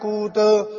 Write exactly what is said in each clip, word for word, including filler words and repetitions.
ਕੂਤ।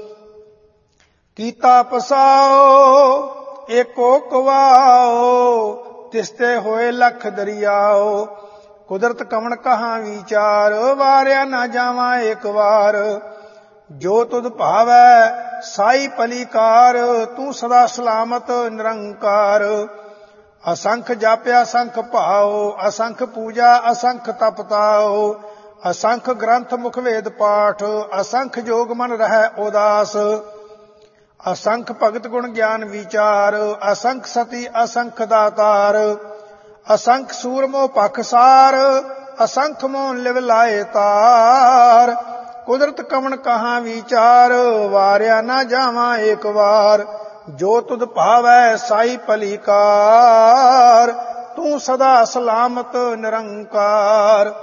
ਕੀਤਾ ਪਸਾਓ ਏਕੋ ਕਵਾਓ, ਤਿਸਤੇ ਹੋਏ ਲਖ ਦਰਿਆਓ। ਕੁਦਰਤ ਕਵਣ ਕਹਾਂ ਵਿਚਾਰ, ਵਾਰਿਆ ਨਾ ਜਾਵਾਂ ਏਕ ਵਾਰ। ਜੋ ਤੁਧ ਭਾਵੈ ਸਾਈ ਪਲੀਕਾਰ, ਤੂੰ ਸਦਾ ਸਲਾਮਤ ਨਿਰੰਕਾਰ। ਅਸੰਖ ਜਾਪਿਆ ਅਸੰਖ ਭਾਉ, ਅਸੰਖ ਪੂਜਾ ਅਸੰਖ ਤਪਤਾਓ। ਅਸੰਖ ਗ੍ਰੰਥ ਮੁਖ ਵੇਦ ਪਾਠ, ਅਸੰਖ ਜੋਗ ਮਨ ਰਹਿ ਉਦਾਸ। ਅਸੰਖ ਭਗਤ ਗੁਣ ਗਿਆਨ ਵਿਚਾਰ, ਅਸੰਖ ਸਤੀ ਅਸੰਖ ਦਾਤਾਰ। ਅਸੰਖ ਸੂਰਮੋ ਪਖਸਾਰ, ਅਸੰਖ ਮੋਨ ਲਿਵ ਲਾਏ ਤਾਰ। ਕੁਦਰਤ ਕਵਣ ਕਹਾਂ ਵਿਚਾਰ, ਵਾਰਿਆ ਨਾ ਜਾਵਾਂ ਏਕ ਵਾਰ। ਜੋ ਤੁਧ ਭਾਵੈ ਸਾਈ ਪਲੀਕਾਰ, ਤੂੰ ਸਦਾ ਸਲਾਮਤ ਨਿਰੰਕਾਰ।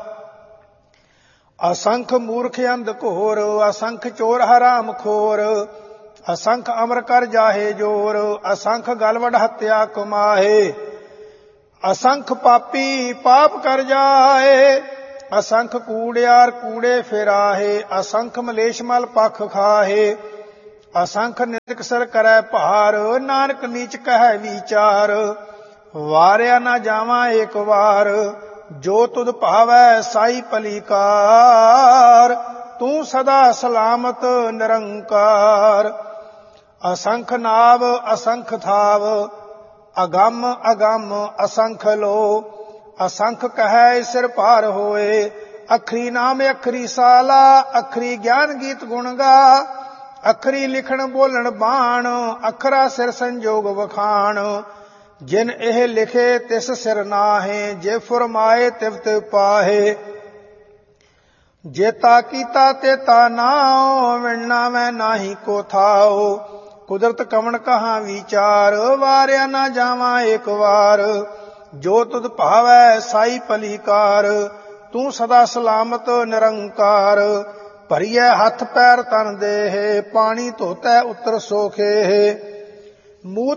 ਅਸੰਖ ਮੂਰਖ ਅੰਧ ਘੋਰ, ਅਸੰਖ ਚੋਰ ਹਰਾਮ ਖੋਰ। ਅਸੰਖ ਅਮਰ ਕਰ ਜਾਹੇ ਜੋਰ, ਅਸੰਖ ਗਲਵਡ ਹੱਤਿਆ ਕਮਾਹੇ। ਅਸੰਖ ਪਾਪੀ ਪਾਪ ਕਰ ਜਾਏ, ਅਸੰਖ ਕੂੜਿਆਰ ਕੂੜੇ ਫਿਰਾਹੇ। ਅਸੰਖ ਮਲੇਸ਼ ਮਲ ਪਖ ਖਾਹੇ, ਅਸੰਖ ਨਿੰਦਕ ਸਿਰ ਕਰੈ ਭਾਰ। ਨਾਨਕ ਨੀਚ ਕਹਿ ਵਿਚਾਰ, ਵਾਰਿਆ ਨਾ ਜਾਵਾਂ ਏਕ ਵਾਰ। ਜੋ ਤੁਧ ਭਾਵੈ ਸਾਈ ਪਲੀਕਾਰ, ਤੂੰ ਸਦਾ ਸਲਾਮਤ ਨਿਰੰਕਾਰ। ਅਸੰਖ ਨਾਵ ਅਸੰਖ ਥਾਵ, ਅਗੰਮ ਅਗੰਮ ਅਸੰਖ ਲੋ। ਅਸੰਖ ਕਹੈ ਸਿਰ ਭਾਰ ਹੋਏ, ਅਖਰੀ ਨਾਮ ਅਖਰੀ ਸਾਲਾ। ਅਖਰੀ ਗਿਆਨ ਗੀਤ ਗੁਣ ਗਾ, ਅਖਰੀ ਲਿਖਣ ਬੋਲਣ ਬਾਣ। ਅਖਰਾ ਸਿਰ ਸੰਜੋਗ ਵਖਾਣ, ਜਿਨ ਇਹ ਲਿਖੇ ਤਿਸ ਸਿਰ ਨਾਹੇ। ਜੇ ਫੁਰਮਾਏ ਤਿਵ ਤਿਵ ਪਾਹੇ, ਜੇਤਾ ਕੀਤਾ ਤੇਤਾ ਨਾਉ। ਵਿਣਨਾ ਮੈਂ ਨਾਹੀ ਕੋ ਥਾਉ। ਕੁਦਰਤ ਕਵਣ ਕਹਾਂ ਵਿਚਾਰ, ਵਾਰਿਆ ਨਾ ਜਾਵਾਂ ਏਕ ਵਾਰ। ਜੋ ਤੁਧ ਭਾਵੈ ਸਾਈ ਪਲੀਕਾਰ, ਤੂੰ ਸਦਾ ਸਲਾਮਤ ਨਿਰੰਕਾਰ। ਭਰੀਐ ਹੱਥ ਪੈਰ ਤਨ ਦੇਹ, ਪਾਣੀ ਧੋਤੈ ਉਤਰ ਸੋਖੇ। ਮੂਤ